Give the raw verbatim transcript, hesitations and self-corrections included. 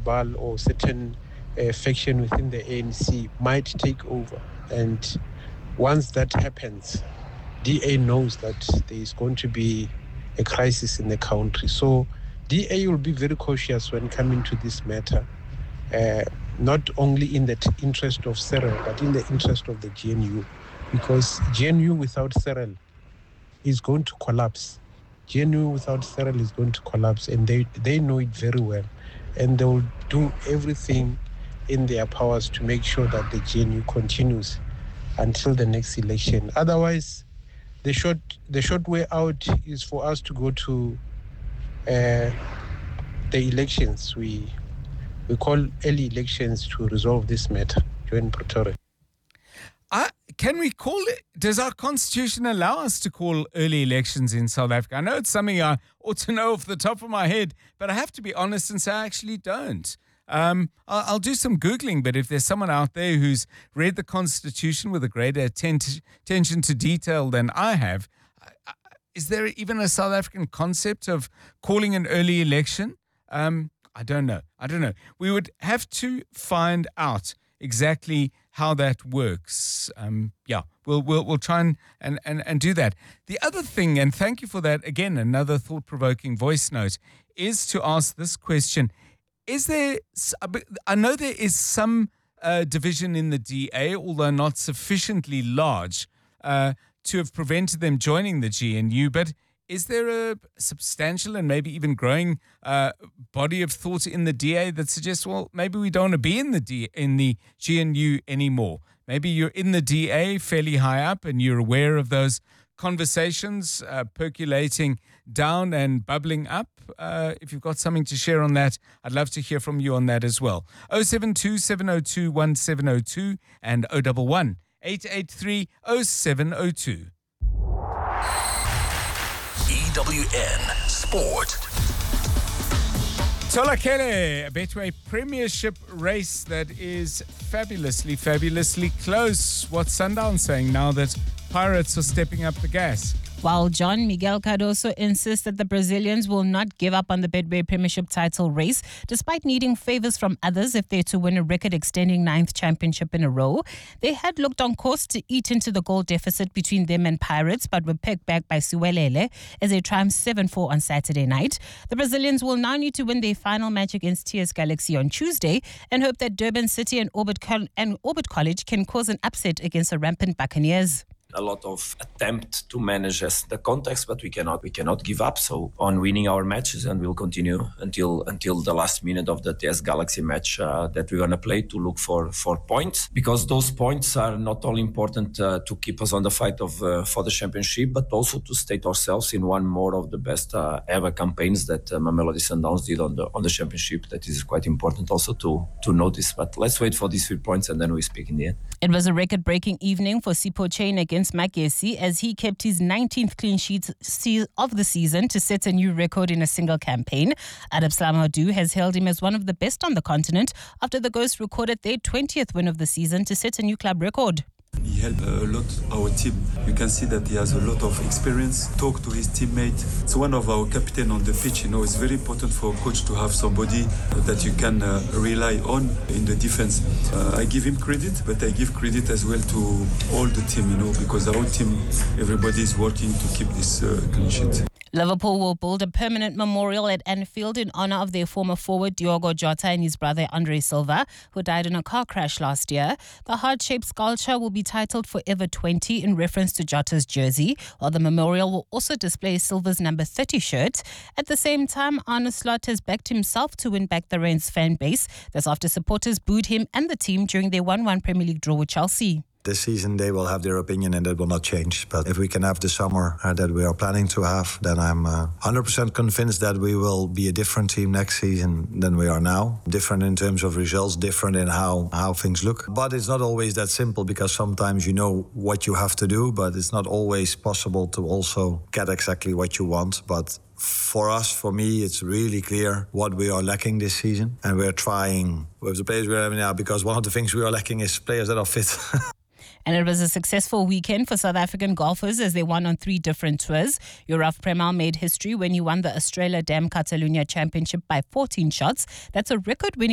cabal or certain uh, faction within the A N C might take over. And once that happens, D A knows that there is going to be a crisis in the country. So D A will be very cautious when coming to this matter, uh, not only in the t- interest of Cyril, but in the interest of the G N U, because G N U without Cyril is going to collapse. G N U without Cyril is going to collapse, and they, they know it very well. And they will do everything in their powers to make sure that the G N U continues until the next election. Otherwise, the short the short way out is for us to go to uh, the elections. We we call early elections to resolve this matter. Join Pretoria. Uh, can we call it, does our constitution allow us to call early elections in South Africa? I know it's something I ought to know off the top of my head, but I have to be honest and say I actually don't. Um, I'll, I'll do some Googling, but if there's someone out there who's read the Constitution with a greater atten- attention to detail than I have, uh, is there even a South African concept of calling an early election? Um, I don't know. I don't know. We would have to find out exactly how that works. Um, yeah, we'll we'll we'll try and, and, and, and do that. The other thing, and thank you for that, again, another thought-provoking voice note, is to ask this question. Is there, I know there is some uh, division in the D A, although not sufficiently large uh, to have prevented them joining the G N U, but is there a substantial and maybe even growing uh, body of thought in the D A that suggests, well, maybe we don't want to be in the D- in the G N U anymore? Maybe you're in the D A fairly high up and you're aware of those conversations uh, percolating down and bubbling up. Uh, if you've got something to share on that, I'd love to hear from you on that as well. oh seven two, seven oh two, one seven oh two and oh one one, eight eight three, oh seven oh two. E W N Sport. Tolakele, a Betway Premiership race that is fabulously, fabulously close. What's Sundown saying now that Pirates are stepping up the gas? While John Miguel Cardoso insists that the Brazilians will not give up on the Betway Premiership title race, despite needing favours from others if they're to win a record-extending ninth championship in a row. They had looked on course to eat into the goal deficit between them and Pirates, but were pegged back by Siwelele as they triumphed seven four on Saturday night. The Brazilians will now need to win their final match against T S Galaxy on Tuesday and hope that Durban City and Orbit, Col- and Orbit College can cause an upset against the rampant Buccaneers. A lot of attempt to manage the context, but we cannot we cannot give up. So on winning our matches, and we'll continue until until the last minute of the T S Galaxy match uh, that we're gonna play to look for for points, because those points are not only important uh, to keep us on the fight of uh, for the championship, but also to state ourselves in one more of the best uh, ever campaigns that uh, Mamelodi Sundowns did on the on the championship. That is quite important also to to notice. But let's wait for these three points and then we speak in the end. It was a record-breaking evening for Sipho Chain against Magesi as he kept his nineteenth clean sheet of the season to set a new record in a single campaign. Adab Slamadu has hailed him as one of the best on the continent after the Ghosts recorded their twentieth win of the season to set a new club record. He helped a lot our team. You can see that he has a lot of experience. Talk to his teammate. It's one of our captain on the pitch. You know, it's very important for a coach to have somebody that you can uh, rely on in the defense. Uh, I give him credit, but I give credit as well to all the team. You know, because our team, everybody is working to keep this uh, clean sheet. Liverpool will build a permanent memorial at Anfield in honour of their former forward Diogo Jota and his brother Andre Silva, who died in a car crash last year. The heart-shaped sculpture will be titled Forever twenty in reference to Jota's jersey, while the memorial will also display Silva's number thirty shirt. At the same time, Arne Slot has backed himself to win back the Rennes fan base. That's after supporters booed him and the team during their one one Premier League draw with Chelsea. This season they will have their opinion and that will not change. But if we can have the summer uh, that we are planning to have, then I'm uh, one hundred percent convinced that we will be a different team next season than we are now. Different in terms of results, different in how, how things look. But it's not always that simple because sometimes you know what you have to do, but it's not always possible to also get exactly what you want. But for us, for me, it's really clear what we are lacking this season. And we're trying with the players we're having now, because one of the things we are lacking is players that are fit. And it was a successful weekend for South African golfers as they won on three different tours. Yourav Premal made history when he won the Australia Dam Catalunya Championship by fourteen shots. That's a record-winning